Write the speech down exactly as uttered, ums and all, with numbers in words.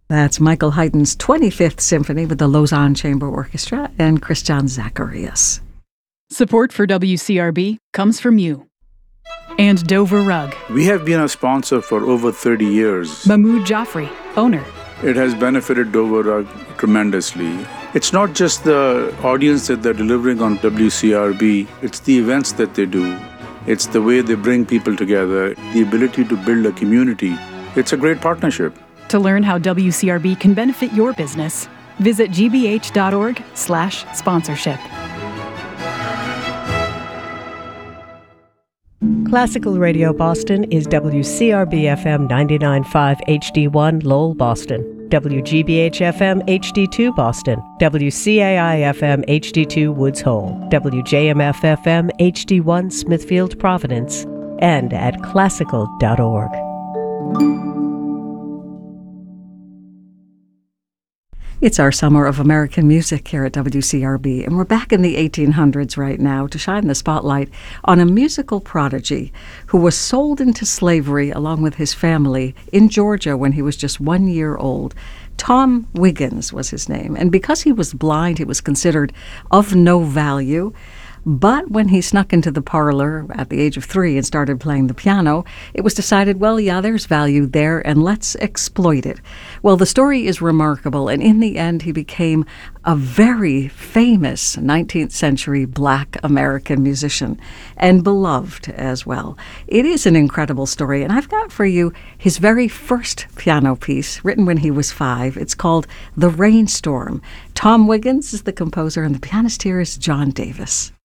That's Michael Haydn's twenty-fifth Symphony with the Lausanne Chamber Orchestra and Christian Zacharias. Support for W C R B comes from you. And Dover Rug. We have been a sponsor for over thirty years. Mahmoud Jaffrey, owner. It has benefited Dover Rug tremendously. It's not just the audience that they're delivering on W C R B, it's the events that they do. It's the way they bring people together, the ability to build a community. It's a great partnership. To learn how W C R B can benefit your business, visit gbh.org slash sponsorship. Classical Radio Boston is W C R B F M ninety-nine point five H D one Lowell, Boston, W G B H F M H D two Boston, W C A I F M H D two Woods Hole, W J M F F M H D one Smithfield, Providence, and at classical dot org. It's our Summer of American Music here at W C R B, and we're back in the eighteen hundreds right now to shine the spotlight on a musical prodigy who was sold into slavery along with his family in Georgia when he was just one year old. Tom Wiggins was his name, and because he was blind, he was considered of no value. But when he snuck into the parlor at the age of three and started playing the piano, it was decided, well, yeah, there's value there, and let's exploit it. Well, the story is remarkable, and in the end, he became a very famous nineteenth century Black American musician, and beloved as well. It is an incredible story, and I've got for you his very first piano piece, written when he was five. It's called The Rainstorm. Tom Wiggins is the composer, and the pianist here is John Davis.